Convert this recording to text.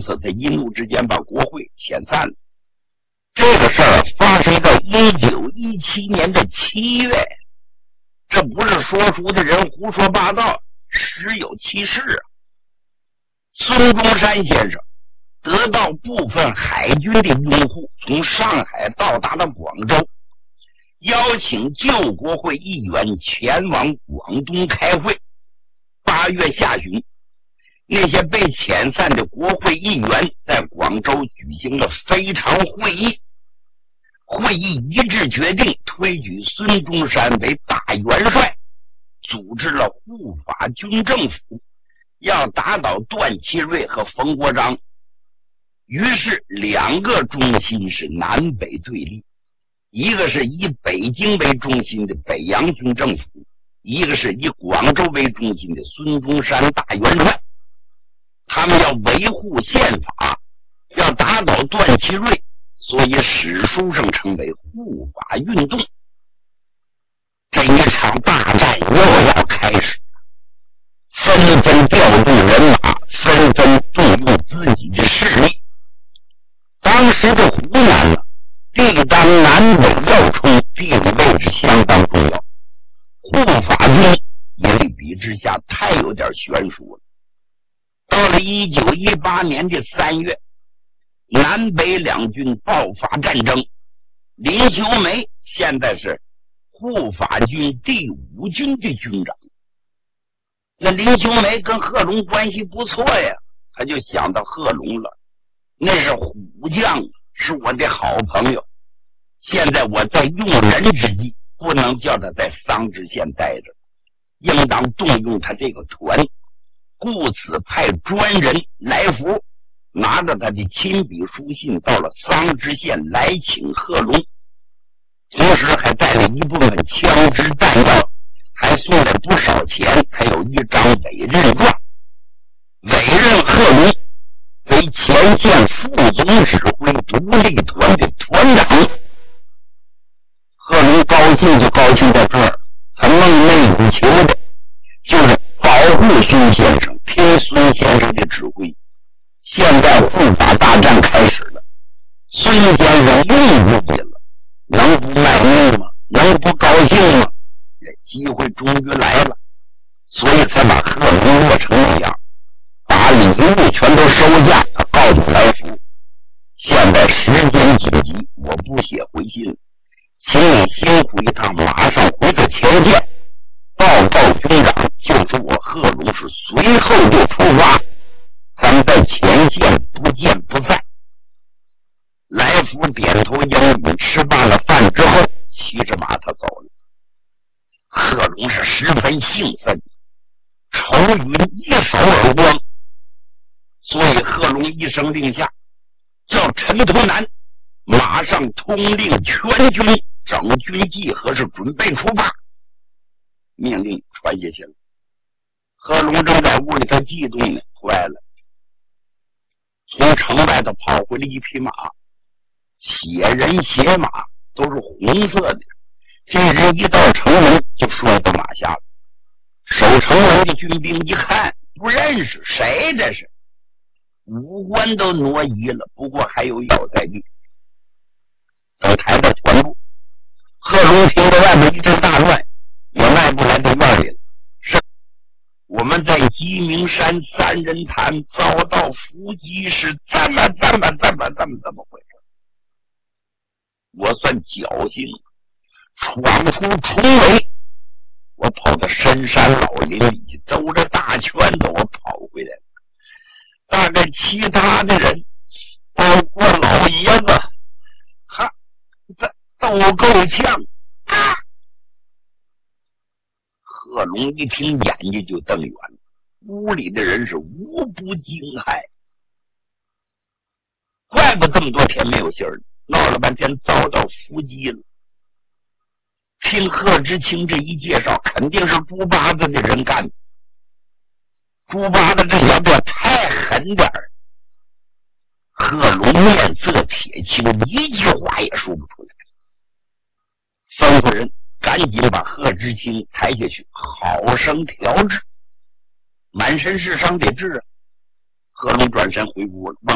此他一怒之间把国会遣散了。这个事儿发生在1917年的7月，这不是说书的人胡说八道，实有其事啊。孙中山先生得到部分海军的拥护，从上海到达了广州，邀请旧国会议员前往广东开会。8月下旬，那些被遣散的国会议员在广州举行了非常会议，会议一致决定推举孙中山为大元帅，组织了护法军政府，要打倒段祺瑞和冯国璋。于是两个中心是南北对立，一个是以北京为中心的北洋军政府，一个是以广州为中心的孙中山大元帅。他们要维护宪法，要打倒段祺瑞，所以史书上称为护法运动。这一场大战又要开始，纷纷调动人马，纷纷动用自己的势力。当时的湖南地当南北要冲，地理位置相当重要，护法军也比之下太有点悬殊了。到了1918年的3月，南北两军爆发战争。林修梅现在是护法军第5军的军长。那林修梅跟贺龙关系不错呀，他就想到贺龙了，那是虎将，是我的好朋友。现在我在用人之际，不能叫他在桑植县待着，应当动用他这个团。故此派专人来福，拿着他的亲笔书信到了桑植县来请贺龙，同时还带了一部分枪支弹药，还送了不少钱，还有一张委任状，委任贺龙为前线副总指挥独立团的团长。贺龙高兴就高兴在这儿，他梦寐以求的就是保护孙先生，听孙先生的指挥。现在护法大战开始了，孙先生用不起了，能不卖命吗？能不高兴吗？这机会终于来了，所以才把贺龙落成那样，把礼物全都收下，告诉来福。现在时间紧急，我不写回信了，请你辛苦一趟，马上回到前线，报告军长，就是我贺龙是随后就出发，咱们在前线不见不散。来福点头应允，吃罢了饭之后，骑着马他走了。贺龙是十分兴奋，愁云一扫而光，所以贺龙一声令下，叫陈图南马上通令全军整军集合，是准备出发。命令传下去了。贺龙正在屋里头激动呢，坏了，从城外头跑回了一匹马，血人血马，都是红色的。这人一到城门就摔到马下了。守城门的军兵一看不认识，谁这是？五官都挪移了，不过还有咬在地。等抬到团部，贺龙听着外面一阵大乱，也迈不来到院里了。是我们在鸡鸣山3人潭遭到伏击，是怎么回事？我算侥幸了，闯出重围，我跑到深山老林里去，兜着大圈子我跑回来了。大概其他的人，包括老爷子，都够呛啊！贺龙一听，眼睛就瞪圆了。屋里的人是无不惊骇，怪不这么多天没有信儿，闹了半天遭到伏击了。听贺知清这一介绍，肯定是猪八子的人干的。猪八子这小子太狠点儿。贺龙面色铁青，一句话也说不出来，吩咐人赶紧把贺知清抬下去，好生调治，满身是伤得治啊。贺龙转身回屋了，往